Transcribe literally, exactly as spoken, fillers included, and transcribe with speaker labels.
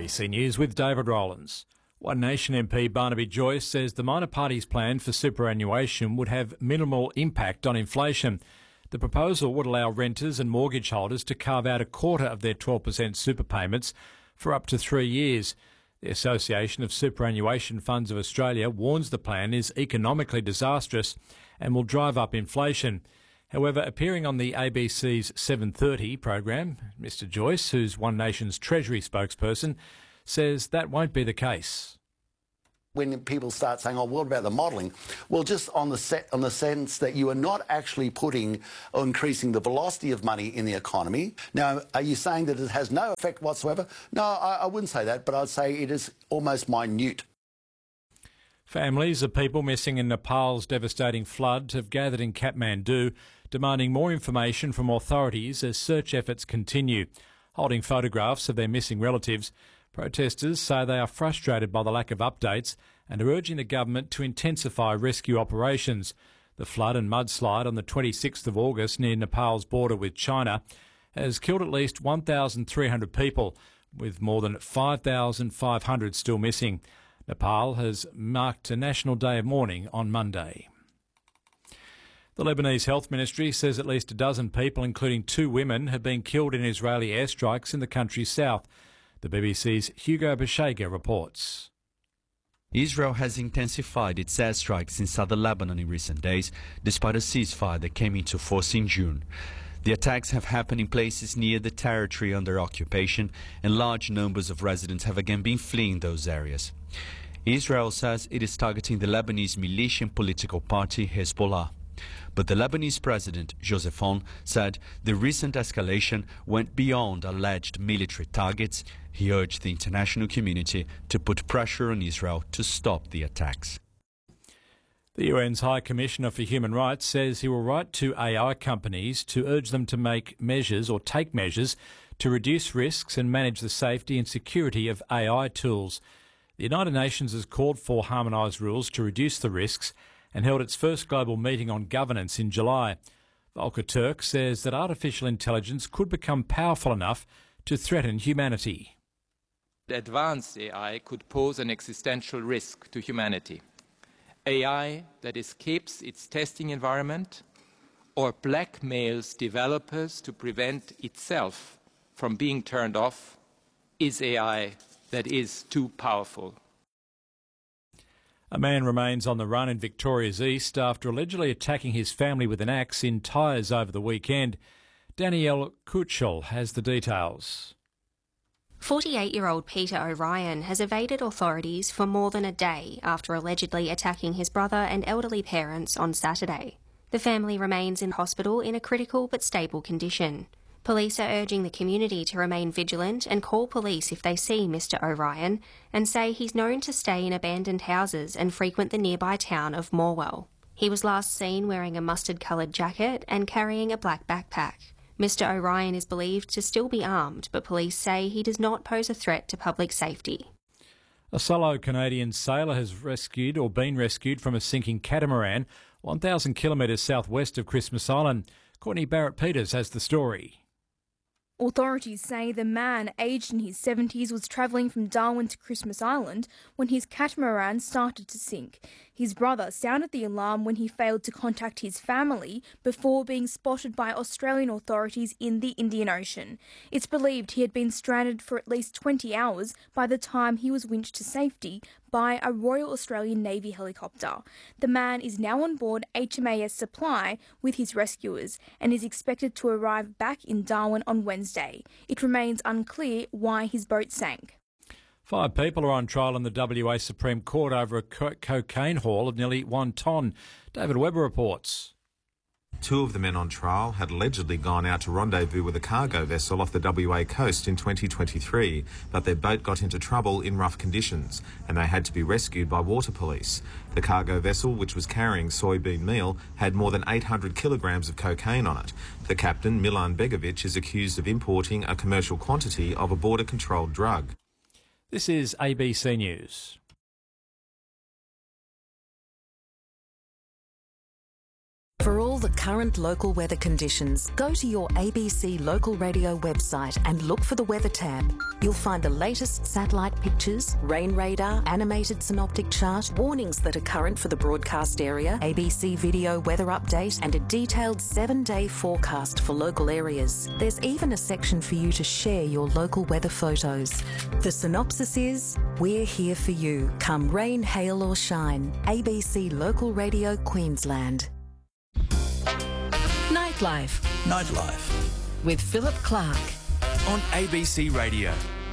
Speaker 1: B C News with David Rowlands. One Nation M P Barnaby Joyce says the minor party's plan for superannuation would have minimal impact on inflation. The proposal would allow renters and mortgage holders to carve out a quarter of their twelve percent super payments for up to three years. The Association of Superannuation Funds of Australia warns the plan is economically disastrous and will drive up inflation. However, appearing on the A B C's seven thirty program, Mr Joyce, who's One Nation's Treasury spokesperson, says that won't be the case.
Speaker 2: When people start saying, oh, what about the modelling? Well, just on the set, on the sense that you are not actually putting or increasing the velocity of money in the economy. Now, are you saying that it has no effect whatsoever? No, I, I wouldn't say that, but I'd say it is almost minute.
Speaker 1: Families of people missing in Nepal's devastating flood have gathered in Kathmandu, demanding more information from authorities as search efforts continue. Holding photographs of their missing relatives, protesters say they are frustrated by the lack of updates and are urging the government to intensify rescue operations. The flood and mudslide on the twenty-sixth of August near Nepal's border with China has killed at least one thousand three hundred people, with more than five thousand five hundred still missing. Nepal has marked a national day of mourning on Monday. The Lebanese Health Ministry says at least a dozen people, including two women, have been killed in Israeli airstrikes in the country's south. The B B C's Hugo Bashega reports.
Speaker 3: Israel has intensified its airstrikes in southern Lebanon in recent days, despite a ceasefire that came into force in June. The attacks have happened in places near the territory under occupation, and large numbers of residents have again been fleeing those areas. Israel says it is targeting the Lebanese militia and political party Hezbollah. But the Lebanese president, Joseph Aoun, said the recent escalation went beyond alleged military targets. He urged the international community to put pressure on Israel to stop the attacks.
Speaker 1: The U N's High Commissioner for Human Rights says he will write to A I companies to urge them to make measures or take measures to reduce risks and manage the safety and security of A I tools. The United Nations has called for harmonised rules to reduce the risks and held its first global meeting on governance in July. Volker Turk says that artificial intelligence could become powerful enough to threaten humanity.
Speaker 4: Advanced A I could pose an existential risk to humanity. A I that escapes its testing environment or blackmails developers to prevent itself from being turned off is A I that is too powerful.
Speaker 1: A man remains on the run in Victoria's East after allegedly attacking his family with an axe in Tyres over the weekend. Danielle Kutschel has the details.
Speaker 5: forty-eight-year-old Peter O'Ryan has evaded authorities for more than a day after allegedly attacking his brother and elderly parents on Saturday. The family remains in hospital in a critical but stable condition. Police are urging the community to remain vigilant and call police if they see Mister O'Ryan, and say he's known to stay in abandoned houses and frequent the nearby town of Morwell. He was last seen wearing a mustard-coloured jacket and carrying a black backpack. Mister O'Ryan is believed to still be armed, but police say he does not pose a threat to public safety.
Speaker 1: A solo Canadian sailor has rescued or been rescued from a sinking catamaran one thousand kilometres southwest of Christmas Island. Courtney Barrett-Peters has the story.
Speaker 6: Authorities say the man, aged in his seventies, was travelling from Darwin to Christmas Island when his catamaran started to sink. His brother sounded the alarm when he failed to contact his family before being spotted by Australian authorities in the Indian Ocean. It's believed he had been stranded for at least twenty hours by the time he was winched to safety by a Royal Australian Navy helicopter. The man is now on board H M A S Supply with his rescuers and is expected to arrive back in Darwin on Wednesday. It remains unclear why his boat sank.
Speaker 1: Five people are on trial in the W A Supreme Court over a co- cocaine haul of nearly one tonne. David Webber reports.
Speaker 7: Two of the men on trial had allegedly gone out to rendezvous with a cargo vessel off the W A coast in twenty twenty-three, but their boat got into trouble in rough conditions and they had to be rescued by water police. The cargo vessel, which was carrying soybean meal, had more than eight hundred kilograms of cocaine on it. The captain, Milan Begovic, is accused of importing a commercial quantity of a border-controlled drug.
Speaker 1: This is A B C News.
Speaker 8: For all the current local weather conditions, go to your A B C Local Radio website and look for the Weather tab. You'll find the latest satellite pictures, rain radar, animated synoptic chart, warnings that are current for the broadcast area, A B C video weather update, and a detailed seven-day forecast for local areas. There's even a section for you to share your local weather photos. The synopsis is, we're here for you, come rain, hail or shine. A B C Local Radio Queensland.
Speaker 9: Nightlife.
Speaker 10: Nightlife.
Speaker 9: With Philip Clark.
Speaker 10: On A B C Radio.